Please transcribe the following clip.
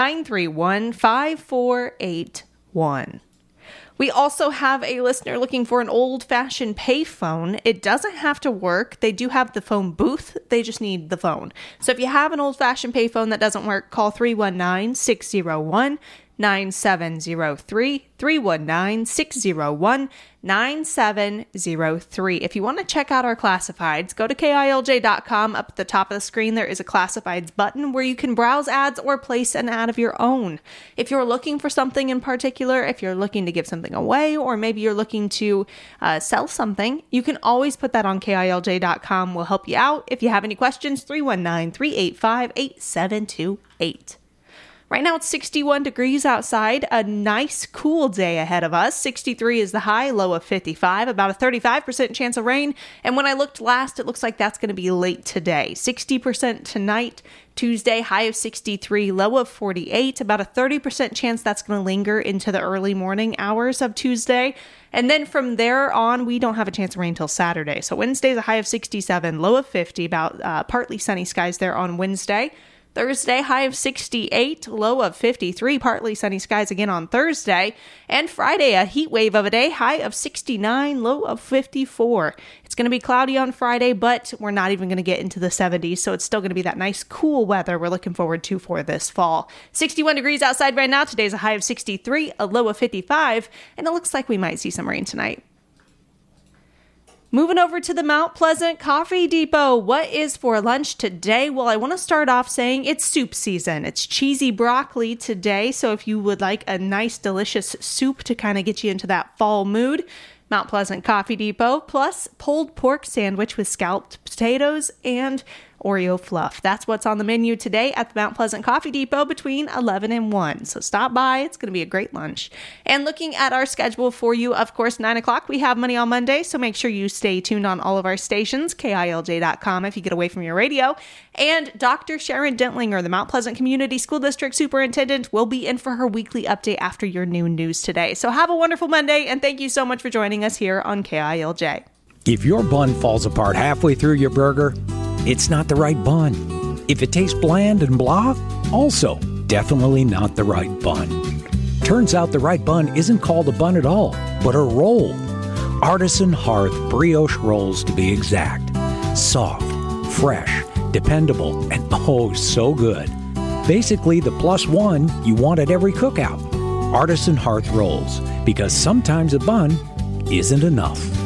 931-5481. We also have a listener looking for an old-fashioned payphone. It doesn't have to work. They do have the phone booth. They just need the phone. So if you have an old-fashioned payphone that doesn't work, call 319-601-9703, 319-601-9703. If you want to check out our classifieds, go to KILJ.com. Up at the top of the screen, there is a classifieds button where you can browse ads or place an ad of your own. If you're looking for something in particular, if you're looking to give something away, or maybe you're looking to sell something, you can always put that on KILJ.com. We'll help you out. If you have any questions, 319-385-8728. Right now it's 61 degrees outside, a nice cool day ahead of us. 63 is the high, low of 55, about a 35% chance of rain. And when I looked last, it looks like that's going to be late today. 60% tonight, Tuesday, high of 63, low of 48, about a 30% chance that's going to linger into the early morning hours of Tuesday. And then from there on, we don't have a chance of rain till Saturday. So Wednesday's a high of 67, low of 50, about partly sunny skies there on Wednesday. Thursday, high of 68, low of 53, partly sunny skies again on Thursday. And Friday, a heat wave of a day, high of 69, low of 54. It's going to be cloudy on Friday, but we're not even going to get into the 70s, so it's still going to be that nice cool weather we're looking forward to for this fall. 61 degrees outside right now. Today's a high of 63, a low of 55, and it looks like we might see some rain tonight. Moving over to the Mount Pleasant Coffee Depot. What is for lunch today? Well, I want to start off saying it's soup season. It's cheesy broccoli today. So if you would like a nice, delicious soup to kind of get you into that fall mood, Mount Pleasant Coffee Depot, plus pulled pork sandwich with scalloped potatoes and Oreo fluff. That's what's on the menu today at the Mount Pleasant Coffee Depot between 11 and 1. So stop by. It's going to be a great lunch. And looking at our schedule for you, of course, 9 o'clock, we have Money on Monday. So make sure you stay tuned on all of our stations, KILJ.com if you get away from your radio. And Dr. Sharon Dentlinger, the Mount Pleasant Community School District Superintendent, will be in for her weekly update after your noon news today. So have a wonderful Monday, and thank you so much for joining us here on KILJ. If your bun falls apart halfway through your burger, it's not the right bun. If it tastes bland and blah, also definitely not the right bun. Turns out the right bun isn't called a bun at all, but a roll. Artisan Hearth brioche rolls to be exact. Soft, fresh, dependable, and oh so good. Basically the plus one you want at every cookout. Artisan Hearth rolls, because sometimes a bun isn't enough.